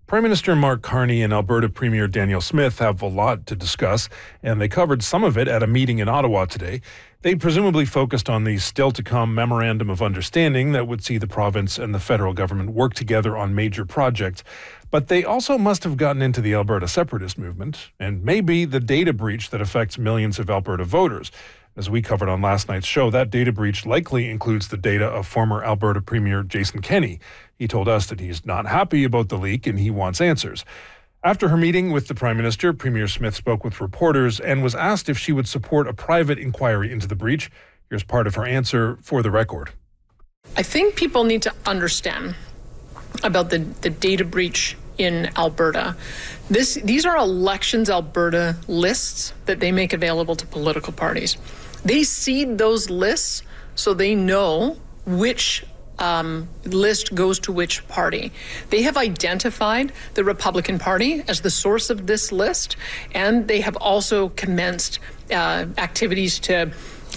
Prime Minister Mark Carney and Alberta Premier Danielle Smith have a lot to discuss, and they covered some of it at a meeting in Ottawa today. They presumably focused on the still-to-come Memorandum of Understanding that would see the province and the federal government work together on major projects. But they also must have gotten into the Alberta separatist movement, and maybe the data breach that affects millions of Alberta voters. As we covered on last night's show, that data breach likely includes the data of former Alberta Premier Jason Kenney. He told us that he's not happy about the leak and he wants answers. After her meeting with the Prime Minister, Premier Smith spoke with reporters and was asked if she would support a private inquiry into the breach. Here's part of her answer for the record. I think people need to understand about the data breach in Alberta. These are Elections Alberta lists that they make available to political parties. They seed those lists so they know which list goes to which party. They have identified the Republican Party as the source of this list, and they have also commenced activities to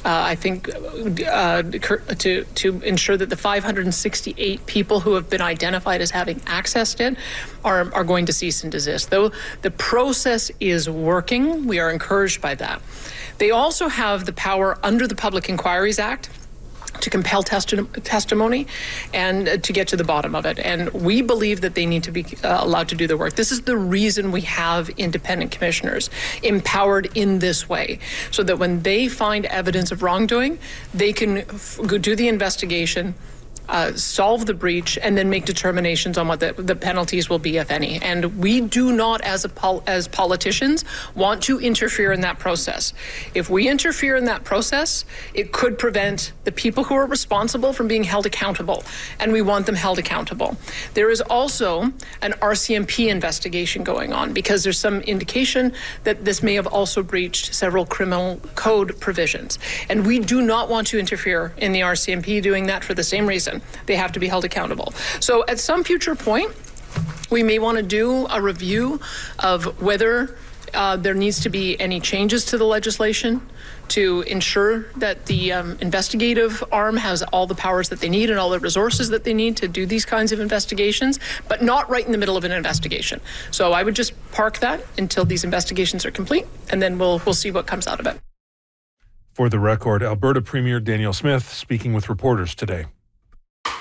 to ensure that the 568 people who have been identified as having accessed it are going to cease and desist. Though the process is working, we are encouraged by that. They also have the power under the Public Inquiries Act to compel testimony and to get to the bottom of it. And we believe that they need to be allowed to do their work. This is the reason we have independent commissioners empowered in this way, so that when they find evidence of wrongdoing, they can do the investigation, solve the breach, and then make determinations on what the penalties will be, if any. And we do not, as politicians, want to interfere in that process. If we interfere in that process, it could prevent the people who are responsible from being held accountable, and we want them held accountable. There is also an RCMP investigation going on because there's some indication that this may have also breached several criminal code provisions. And we do not want to interfere in the RCMP doing that for the same reason. They have to be held accountable. So at some future point, we may want to do a review of whether there needs to be any changes to the legislation to ensure that the investigative arm has all the powers that they need and all the resources that they need to do these kinds of investigations, but not right in the middle of an investigation. So I would just park that until these investigations are complete, and then we'll see what comes out of it. For the record, Alberta Premier Danielle Smith speaking with reporters today.